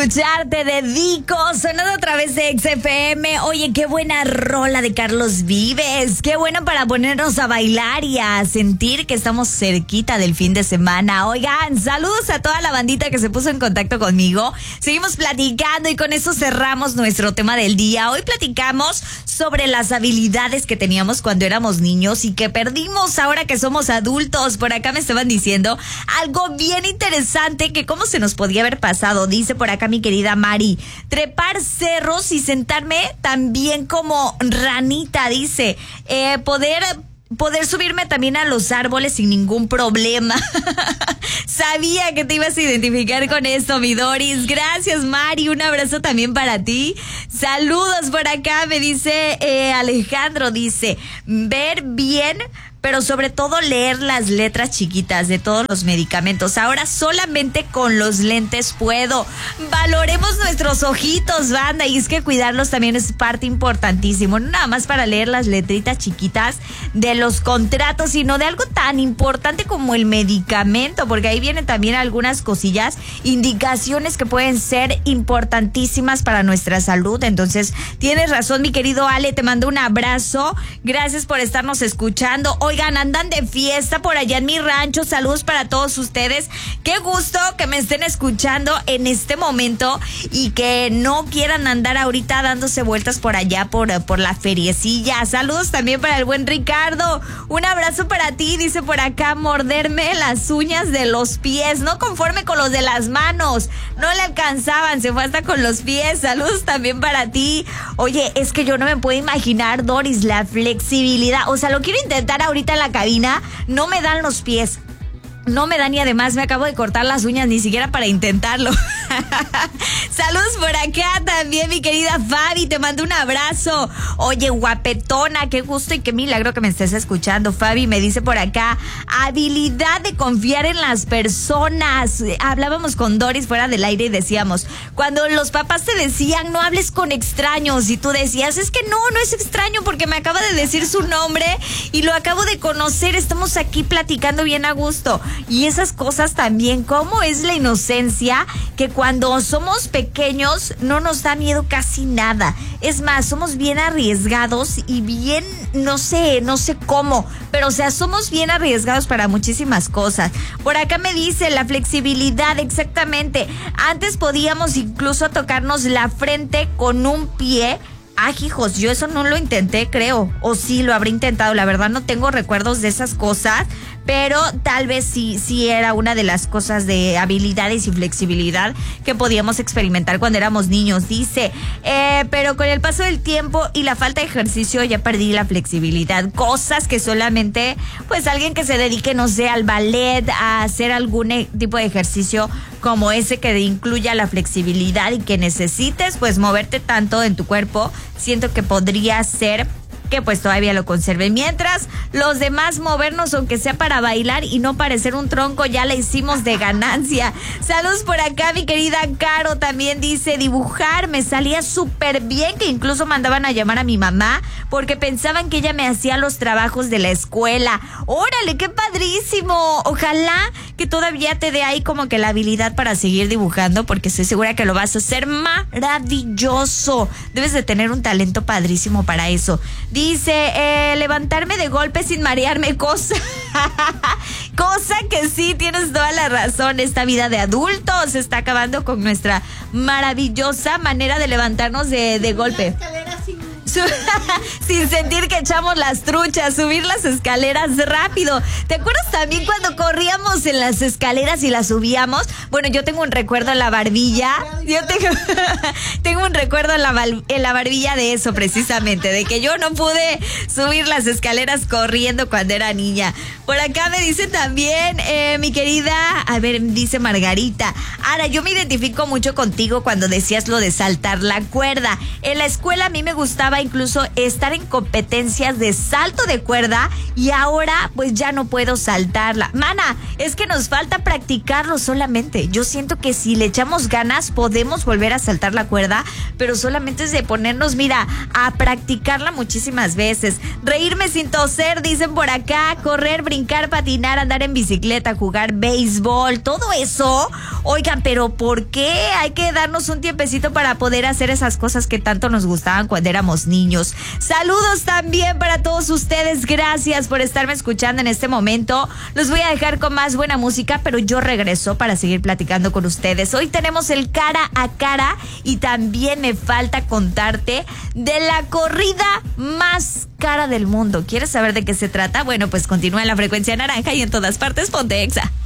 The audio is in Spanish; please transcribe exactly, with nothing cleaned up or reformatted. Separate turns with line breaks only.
escucharte, dedico, sonando a través de X F M. Oye, qué buena rola de Carlos Vives. Qué bueno para ponernos a bailar y a sentir que estamos cerquita del fin de semana. Oigan, saludos a toda la bandita que se puso en contacto conmigo. Seguimos platicando y con eso cerramos nuestro tema del día. Hoy platicamos sobre las habilidades que teníamos cuando éramos niños y que perdimos ahora que somos adultos. Por acá me estaban diciendo algo bien interesante que cómo se nos podía haber pasado. Dice por acá mi querida Mari, trepar cerros y sentarme también como ranita, dice, eh, poder... Poder subirme también a los árboles sin ningún problema. Sabía que te ibas a identificar con esto, mi Doris. Gracias, Mari. Un abrazo también para ti. Saludos por acá, me dice eh, Alejandro. Dice, ver bien, pero sobre todo leer las letras chiquitas de todos los medicamentos. Ahora solamente con los lentes puedo. Valoremos nuestros ojitos, banda. Y es que cuidarlos también es parte importantísimo. No nada más para leer las letritas chiquitas de los contratos, sino de algo tan importante como el medicamento, porque ahí vienen también algunas cosillas, indicaciones que pueden ser importantísimas para nuestra salud. Entonces, tienes razón, mi querido Ale, te mando un abrazo. Gracias por estarnos escuchando. Oigan, andan de fiesta por allá en mi rancho. Saludos para todos ustedes. Qué gusto que me estén escuchando en este momento y que no quieran andar ahorita dándose vueltas por allá por, por la feriecilla. Saludos también para el buen Ricardo. Un abrazo para ti, dice por acá, morderme las uñas de los pies, no conforme con los de las manos, no le alcanzaban, se fue hasta con los pies. Saludos también para ti. Oye, es que yo no me puedo imaginar, Doris, la flexibilidad, o sea, lo quiero intentar ahorita en la cabina, no me dan los pies. No me dan y además me acabo de cortar las uñas ni siquiera para intentarlo. Saludos por acá también, mi querida Fabi, te mando un abrazo. Oye, guapetona, qué gusto y qué milagro que me estés escuchando. Fabi me dice por acá, habilidad de confiar en las personas. Hablábamos con Doris fuera del aire y decíamos, cuando los papás te decían no hables con extraños y tú decías, es que no, no es extraño porque me acaba de decir su nombre y lo acabo de conocer, estamos aquí platicando bien a gusto. Y esas cosas también, cómo es la inocencia, que cuando somos pequeños no nos da miedo casi nada. Es más, somos bien arriesgados y bien, no sé, no sé cómo, pero o sea, somos bien arriesgados para muchísimas cosas. Por acá me dice la flexibilidad, exactamente. Antes podíamos incluso tocarnos la frente con un pie. Ah, hijos, yo eso no lo intenté, creo. O sí, lo habré intentado. La verdad no tengo recuerdos de esas cosas, pero tal vez sí, sí era una de las cosas de habilidades y flexibilidad que podíamos experimentar cuando éramos niños. Dice, eh, pero con el paso del tiempo y la falta de ejercicio ya perdí la flexibilidad. Cosas que solamente, pues alguien que se dedique, no sé, al ballet, a hacer algún tipo de ejercicio como ese que incluya la flexibilidad y que necesites, pues, moverte tanto en tu cuerpo, siento que podría ser que pues todavía lo conserve. Mientras los demás movernos, aunque sea para bailar y no parecer un tronco, ya la hicimos de ganancia. Saludos por acá, mi querida Caro, también dice, dibujar me salía súper bien, que incluso mandaban a llamar a mi mamá porque pensaban que ella me hacía los trabajos de la escuela. ¡Órale, qué padrísimo! Ojalá que todavía te dé ahí como que la habilidad para seguir dibujando, porque estoy segura que lo vas a hacer maravilloso. Debes de tener un talento padrísimo para eso. Dice, eh, levantarme de golpe sin marearme, cosa. Cosa que sí, tienes toda la razón. Esta vida de adultos se está acabando con nuestra maravillosa manera de levantarnos de, de golpe. Sin sentir que echamos las truchas, subir las escaleras rápido. ¿Te acuerdas también cuando corríamos en las escaleras y las subíamos? Bueno, yo tengo un recuerdo en la barbilla. Yo tengo, tengo un recuerdo en la, en la barbilla de eso precisamente, de que yo no pude subir las escaleras corriendo cuando era niña. Por acá me dice también, eh, mi querida, a ver, dice Margarita, ahora yo me identifico mucho contigo cuando decías lo de saltar la cuerda. En la escuela a mí me gustaba incluso estar en competencias de salto de cuerda y ahora pues ya no puedo saltarla. Mana, es que nos falta practicarlo solamente. Yo siento que si le echamos ganas podemos volver a saltar la cuerda, pero solamente es de ponernos, mira, a practicarla muchísimas veces. Reírme sin toser, dicen por acá, correr, brincar, patinar, andar en bicicleta, jugar béisbol, todo eso. Oigan, pero ¿por qué hay que darnos un tiempecito para poder hacer esas cosas que tanto nos gustaban cuando éramos niños? Saludos también para todos ustedes. Gracias por estarme escuchando en este momento. Los voy a dejar con más buena música, pero yo regreso para seguir platicando con ustedes. Hoy tenemos el cara a cara y también me falta contarte de la corrida más cara del mundo. ¿Quieres saber de qué se trata? Bueno, pues continúa en la frecuencia naranja y en todas partes ponte Exa.